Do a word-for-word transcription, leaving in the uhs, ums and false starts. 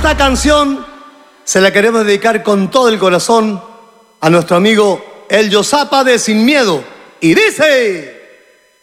esta canción se la queremos dedicar con todo el corazón a nuestro amigo El Yosapa de Sin Miedo. Y dice...